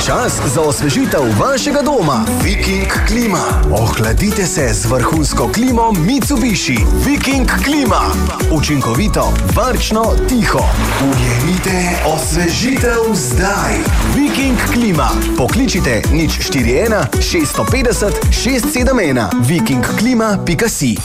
Čas za osvežitev vašega doma. Viking klima. Ohladite se z vrhunsko klimo Mitsubishi. Viking klima. Učinkovito, varčno, tiho. Ujemite osvežitev zdaj. Viking klima. Pokličite 041 650 671 vikingklima.si.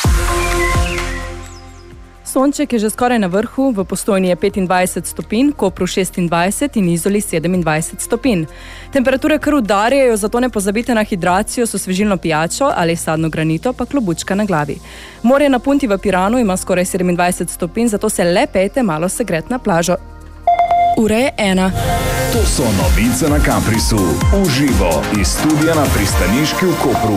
Sonček je že skoraj na vrhu, v Postojni je 25 stopinj, Kopru 26 in Izoli 27 stopinj. Temperature kar udarjajo, zato ne pozabite na hidracijo s osvežilno pijačo ali sadno granito, pa klobučka na glavi. Morje na Punti v Piranu ima skoraj 27 stopinj, zato se le pejte malo segret na plažo. Ura je 1. To so novice na Caprisu. Uživo iz studia na Pristaniški v Kopru.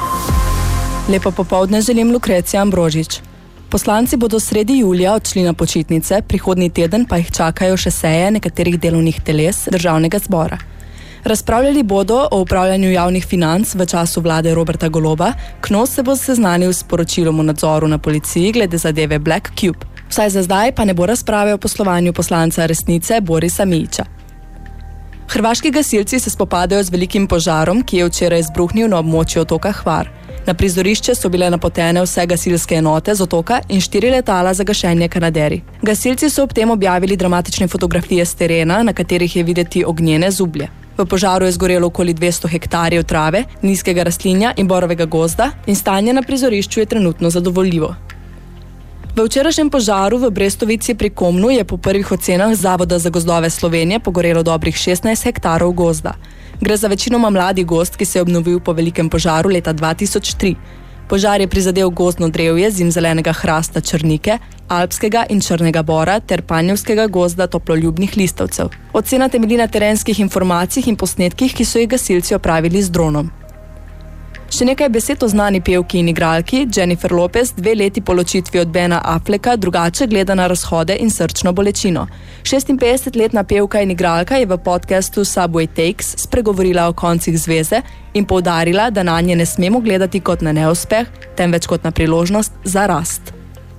Lepo popoldne želim Lukrecija Ambrožič. Poslanci bodo sredi julija odšli na počitnice, prihodnji teden pa jih čakajo še seje nekaterih delovnih teles Državnega zbora. Razpravljali bodo o upravljanju javnih financ v času vlade Roberta Goloba, Knos se bo seznanil s poročilom o nadzoru na policiji glede zadeve Black Cube. Vsaj za zdaj pa ne bo razprave o poslovanju poslanca Resnice Borisa Mijića. Hrvaški gasilci se spopadajo z velikim požarom, ki je včeraj izbruhnil na območju otoka Hvar. Na prizorišče so bile napotene vse gasilske enote z otoka in 4 letala za gašenje kanaderi. Gasilci so ob tem objavili dramatične fotografije s terena, na katerih je videti ognjene zublje. V požaru je zgorelo okoli 200 hektarjev trave, nizkega rastlinja in borovega gozda in stanje na prizorišču je trenutno zadovoljivo. V včerajšnjem požaru v Brestovici pri Komnu je po prvih ocenah Zavoda za gozdove Slovenije pogorelo dobrih 16 hektarov gozda. Gre za večinoma mladi gozd, ki se je obnovil po velikem požaru leta 2003. Požar je prizadel gozdno drevje zimzelenega hrasta črnike, alpskega in črnega bora ter panjevskega gozda toploljubnih listovcev. Ocena temelji na terenskih informacijah in posnetkih, ki so jih gasilci opravili z dronom. Še nekaj besed o znani pevki in igralki. Jennifer Lopez 2 leti po ločitvi od Bena Afflecka drugače gleda na razhode in srčno bolečino. 56-letna pevka in igralka je v podcastu Subway Takes spregovorila o koncih zveze in poudarila, da nanje ne smemo gledati kot na neuspeh, temveč kot na priložnost za rast.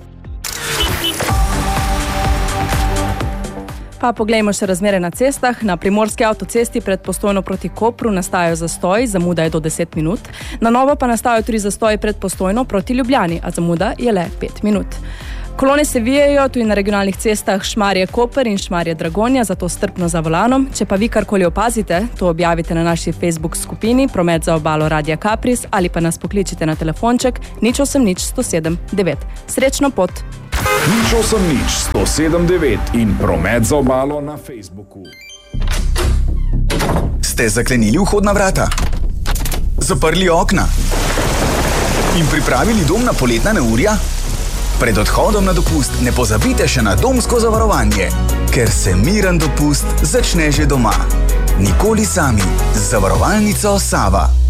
Pa poglejmo še razmere na cestah. Na primorski avtocesti pred Postojno proti Kopru nastajajo zastoji, zamuda je do 10 minut. Na novo pa nastajajo tudi zastoji pred Postojno proti Ljubljani, a zamuda je le 5 minut. Kolone se vijejo tudi na regionalnih cestah Šmarje-Koper in Šmarje-Dragonja, zato strpno za volanom. Če pa vi karkoli opazite, to objavite na naši Facebook skupini Promet za obalo Radia Capris ali pa nas pokličite na telefonček 080 107 9. Srečno pot! 080 107 9 in Promet za obalo na Facebooku. Ste zaklenili vhodna vrata? Zaprli okna? In pripravili dom na poletna neurja? Pred odhodom na dopust ne pozabite še na domsko zavarovanje, ker se miren dopust začne že doma. Nikoli sami z zavarovalnico Sava.